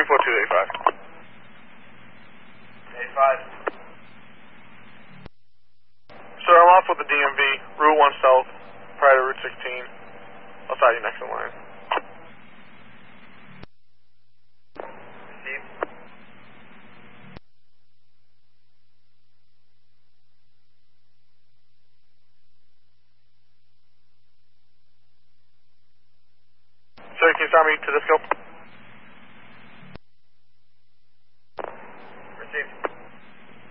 34285. 85. Sir, I'm off with the DMV, Route 1 South, prior to Route 16. I'll start you next in line. Steve. Sir, can you start me to the scope?